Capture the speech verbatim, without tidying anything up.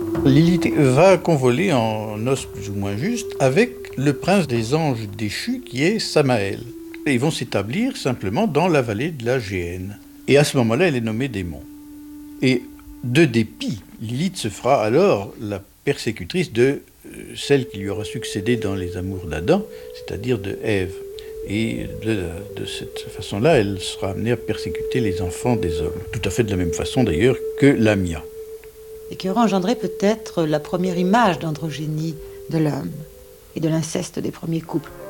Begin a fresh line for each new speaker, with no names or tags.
Lilith va convoler en noces plus ou moins justes avec le prince des anges déchus qui est Samaël. Et ils vont s'établir simplement dans la vallée de la Géhenne. Et à ce moment-là, elle est nommée démon. Et de dépit, Lilith se fera alors la persécutrice de euh, celle qui lui aura succédé dans les amours d'Adam, c'est-à-dire de Ève. Et de, de cette façon-là, elle sera amenée à persécuter les enfants des hommes. Tout à fait de la même façon d'ailleurs que Lamia.
Et qui aura engendré peut-être la première image d'androgénie de l'homme et de l'inceste des premiers couples.